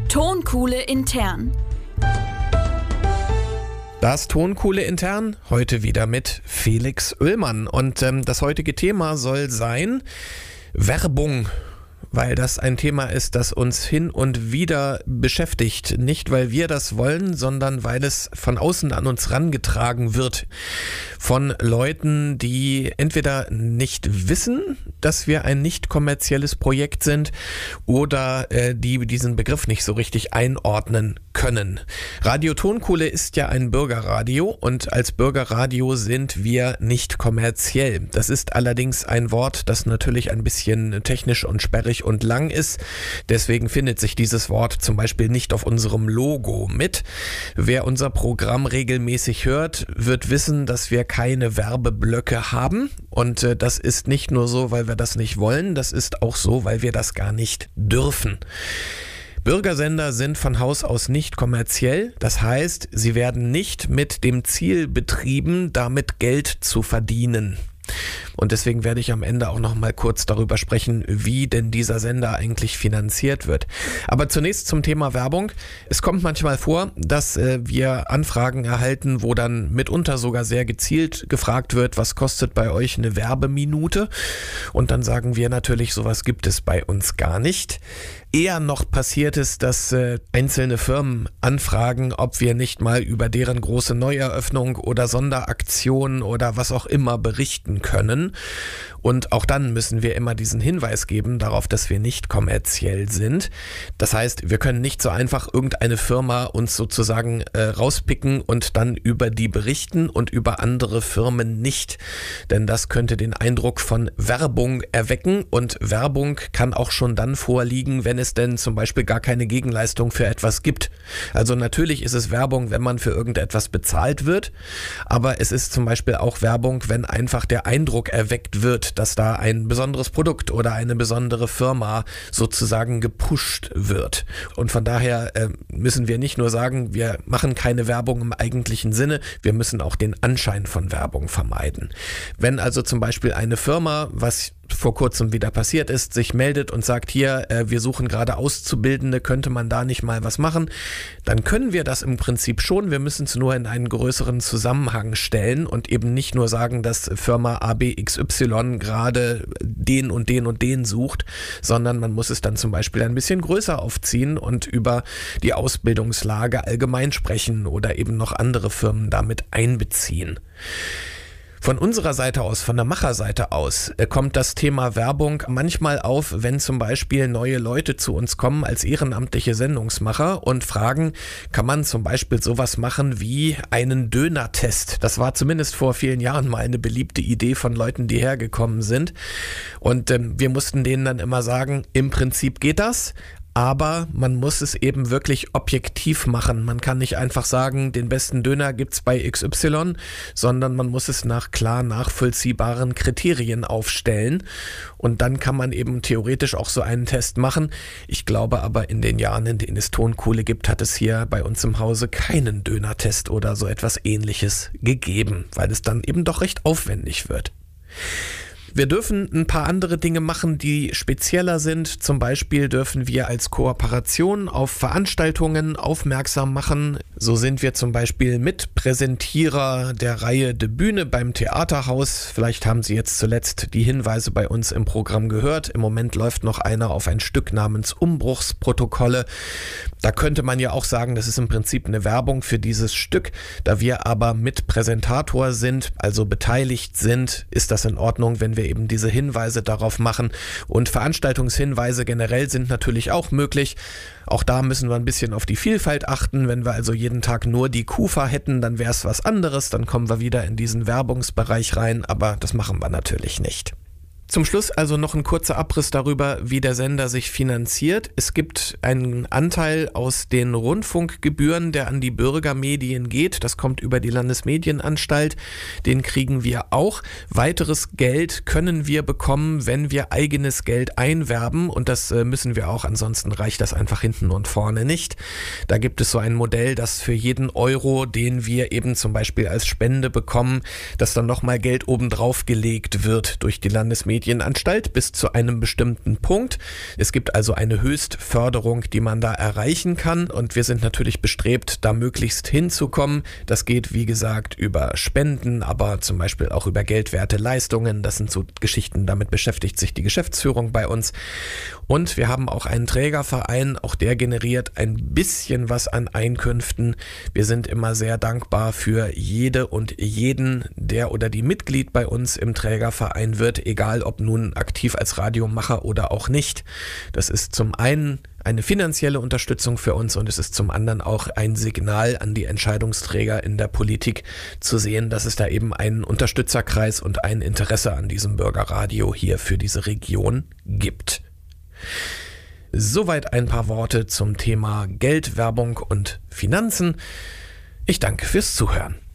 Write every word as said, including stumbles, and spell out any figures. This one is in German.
Tonkuhle intern. Das Tonkuhle intern, heute wieder mit Felix Oehlmann. Und ähm, das heutige Thema soll sein Werbung. Weil das ein Thema ist, das uns hin und wieder beschäftigt. Nicht, weil wir das wollen, sondern weil es von außen an uns rangetragen wird. Von Leuten, die entweder nicht wissen, dass wir ein nicht kommerzielles Projekt sind oder äh, die diesen Begriff nicht so richtig einordnen können. Radio Tonkuhle ist ja ein Bürgerradio und als Bürgerradio sind wir nicht kommerziell. Das ist allerdings ein Wort, das natürlich ein bisschen technisch und sperrig und lang ist. Deswegen findet sich dieses Wort zum Beispiel nicht auf unserem Logo mit. Wer unser Programm regelmäßig hört, wird wissen, dass wir keine Werbeblöcke haben. Und äh, das ist nicht nur so, weil wir das nicht wollen, das ist auch so, weil wir das gar nicht dürfen. Bürgersender sind von Haus aus nicht kommerziell. Das heißt, sie werden nicht mit dem Ziel betrieben, damit Geld zu verdienen. Und deswegen werde ich am Ende auch noch mal kurz darüber sprechen, wie denn dieser Sender eigentlich finanziert wird. Aber zunächst zum Thema Werbung. Es kommt manchmal vor, dass äh, wir Anfragen erhalten, wo dann mitunter sogar sehr gezielt gefragt wird, was kostet bei euch eine Werbeminute? Und dann sagen wir natürlich, sowas gibt es bei uns gar nicht. Eher noch passiert es, dass äh, einzelne Firmen anfragen, ob wir nicht mal über deren große Neueröffnung oder Sonderaktion oder was auch immer berichten können. Und auch dann müssen wir immer diesen Hinweis geben darauf, dass wir nicht kommerziell sind. Das heißt, wir können nicht so einfach irgendeine Firma uns sozusagen äh, rauspicken und dann über die berichten und über andere Firmen nicht. Denn das könnte den Eindruck von Werbung erwecken und Werbung kann auch schon dann vorliegen, wenn es denn zum Beispiel gar keine Gegenleistung für etwas gibt. Also natürlich ist es Werbung, wenn man für irgendetwas bezahlt wird, aber es ist zum Beispiel auch Werbung, wenn einfach der Eindruck erweckt wird, dass da ein besonderes Produkt oder eine besondere Firma sozusagen gepusht wird. Und von daher äh, müssen wir nicht nur sagen, wir machen keine Werbung im eigentlichen Sinne, wir müssen auch den Anschein von Werbung vermeiden. Wenn also zum Beispiel eine Firma, was vor kurzem wieder passiert ist, sich meldet und sagt, hier, äh, wir suchen gerade Auszubildende, könnte man da nicht mal was machen, dann können wir das im Prinzip schon, wir müssen es nur in einen größeren Zusammenhang stellen und eben nicht nur sagen, dass Firma A B X Y gerade den und den und den sucht, sondern man muss es dann zum Beispiel ein bisschen größer aufziehen und über die Ausbildungslage allgemein sprechen oder eben noch andere Firmen damit einbeziehen. Von unserer Seite aus, von der Macherseite aus, kommt das Thema Werbung manchmal auf, wenn zum Beispiel neue Leute zu uns kommen als ehrenamtliche Sendungsmacher und fragen, kann man zum Beispiel sowas machen wie einen Döner-Test? Das war zumindest vor vielen Jahren mal eine beliebte Idee von Leuten, die hergekommen sind. Und ähm, wir mussten denen dann immer sagen, im Prinzip geht das. Aber man muss es eben wirklich objektiv machen. Man kann nicht einfach sagen, den besten Döner gibt's bei X Y, sondern man muss es nach klar nachvollziehbaren Kriterien aufstellen. Und dann kann man eben theoretisch auch so einen Test machen. Ich glaube aber, in den Jahren, in denen es Tonkuhle gibt, hat es hier bei uns im Hause keinen Döner-Test oder so etwas Ähnliches gegeben, weil es dann eben doch recht aufwendig wird. Wir dürfen ein paar andere Dinge machen, die spezieller sind. Zum Beispiel dürfen wir als Kooperation auf Veranstaltungen aufmerksam machen. So sind wir zum Beispiel Mitpräsentierer der Reihe De Bühne beim Theaterhaus. Vielleicht haben Sie jetzt zuletzt die Hinweise bei uns im Programm gehört. Im Moment läuft noch einer auf ein Stück namens Umbruchsprotokolle. Da könnte man ja auch sagen, das ist im Prinzip eine Werbung für dieses Stück. Da wir aber Mitpräsentator sind, also beteiligt sind, ist das in Ordnung, wenn wir eben diese Hinweise darauf machen. Und Veranstaltungshinweise generell sind natürlich auch möglich. Auch da müssen wir ein bisschen auf die Vielfalt achten. Wenn wir also jeden Tag nur die Kufa hätten, dann wäre es was anderes. Dann kommen wir wieder in diesen Werbungsbereich rein. Aber das machen wir natürlich nicht. Zum Schluss also noch ein kurzer Abriss darüber, wie der Sender sich finanziert. Es gibt einen Anteil aus den Rundfunkgebühren, der an die Bürgermedien geht. Das kommt über die Landesmedienanstalt. Den kriegen wir auch. Weiteres Geld können wir bekommen, wenn wir eigenes Geld einwerben. Und das müssen wir auch, ansonsten reicht das einfach hinten und vorne nicht. Da gibt es so ein Modell, dass für jeden Euro, den wir eben zum Beispiel als Spende bekommen, dass dann nochmal Geld obendrauf gelegt wird durch die Landesmedienanstalt. Landesmedienanstalt bis zu einem bestimmten Punkt. Es gibt also eine Höchstförderung, die man da erreichen kann und wir sind natürlich bestrebt, da möglichst hinzukommen. Das geht, wie gesagt, über Spenden, aber zum Beispiel auch über geldwerte Leistungen. Das sind so Geschichten, damit beschäftigt sich die Geschäftsführung bei uns. Und wir haben auch einen Trägerverein, auch der generiert ein bisschen was an Einkünften. Wir sind immer sehr dankbar für jede und jeden, der oder die Mitglied bei uns im Trägerverein wird, egal ob nun aktiv als Radiomacher oder auch nicht. Das ist zum einen eine finanzielle Unterstützung für uns und es ist zum anderen auch ein Signal an die Entscheidungsträger in der Politik zu sehen, dass es da eben einen Unterstützerkreis und ein Interesse an diesem Bürgerradio hier für diese Region gibt. Soweit ein paar Worte zum Thema Geld, Werbung und Finanzen. Ich danke fürs Zuhören.